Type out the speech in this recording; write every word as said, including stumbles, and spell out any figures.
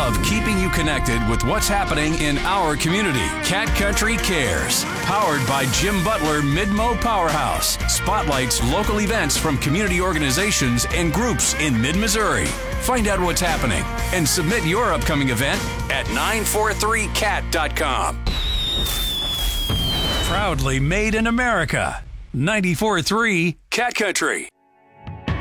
love keeping you connected with what's happening in our community. Cat Country Cares, powered by Jim Butler Mid-Mo Powerhouse, spotlights local events from community organizations and groups in mid-Missouri. Find out what's happening and submit your upcoming event at nine four three cat dot com. Proudly made in America. ninety-four point three Cat Country.